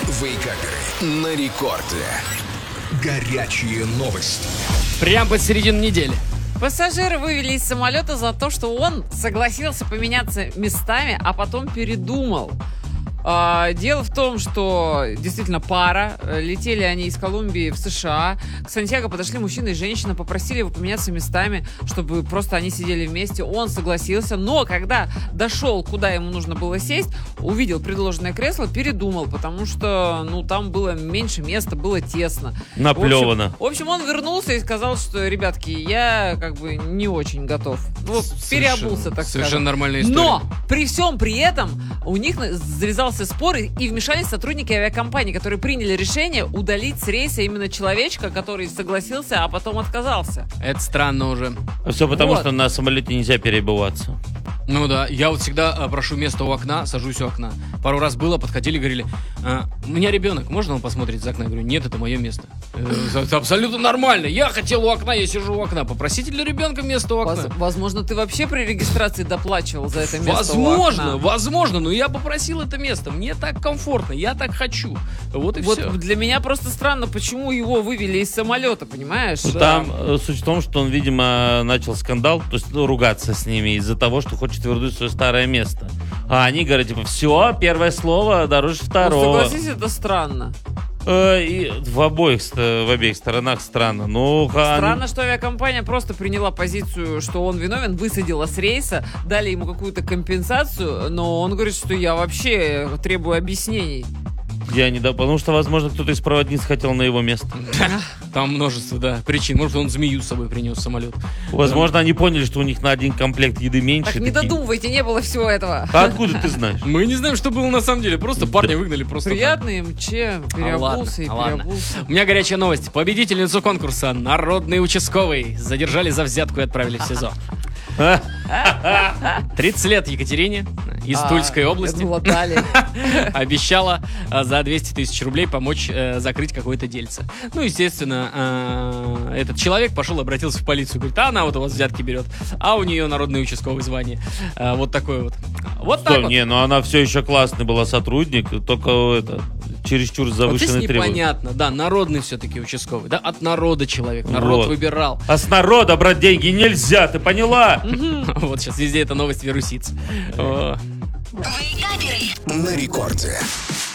Вейкаперы на рекорде. Горячие новости. Прям под середину недели. Пассажиры вывели из самолета за то, что он согласился поменяться местами, а потом передумал. Дело в том, что действительно пара. Летели они из Колумбии в США. К Сантьяго подошли мужчина и женщина, попросили его поменяться местами, чтобы просто они сидели вместе. Он согласился, но когда дошел, куда ему нужно было сесть, увидел предложенное кресло, передумал, потому что, там было меньше места, было тесно. Наплевано. В общем, он вернулся и сказал, что, ребятки, я не очень готов. Переобулся, так сказать. Совершенно нормальная история. Но при всем при этом у них завязался спор, и вмешались сотрудники авиакомпании, которые приняли решение удалить с рейса именно человечка, который согласился, а потом отказался. Это странно уже. Все потому, что на самолете нельзя переобуваться. Ну да, я всегда прошу место у окна, сажусь у окна. Пару раз было, подходили, говорили, у меня ребенок, можно он посмотреть за окна? Я говорю, нет, это мое место. Это абсолютно нормально. Я хотел у окна, я сижу у окна. Попросите для ребенка место у окна. Возможно, ты вообще при регистрации доплачивал за это место у окна. Возможно, но я попросил это место. Мне так комфортно, я так хочу. Вот и все. Для меня просто странно, почему его вывели из самолета, понимаешь? Там суть в том, что он, видимо, начал скандал, то есть ругаться с ними из-за того, что хочет вернуть свое старое место. А они говорят, все, первое слово дороже второго. Согласись, это странно. И в обеих сторонах странно. Странно, что авиакомпания просто приняла позицию, что он виновен, высадила с рейса, дали ему какую-то компенсацию, но он говорит, что я вообще требую объяснений. Потому что, возможно, кто-то из проводниц хотел на его место. Там множество, причин. Может, он змею с собой принес в самолет. Возможно, они поняли, что у них на один комплект еды меньше. Так не додумывайте, не было всего этого. А откуда ты знаешь? Мы не знаем, что было на самом деле. Просто парня выгнали просто. Приятный МЧ, переобулся и переобулся. У меня горячая новость. Победительницу конкурса «Народный участковый» задержали за взятку и отправили в СИЗО. 30 лет Екатерине из Тульской области обещала за 200 тысяч рублей помочь закрыть какое-то дельце. Естественно, этот человек обратился в полицию, говорит, она вот у вас взятки берет, а у нее народное участковое звание. Вот такое вот. Вот так вот. Она все еще классный была сотрудник, только чересчур завышенный требования. Непонятно, да, народный все-таки участковый, да, от народа человек, народ выбирал. А с народа брать деньги нельзя, ты поняла? Вот сейчас везде эта новость вирусится. На рекорде.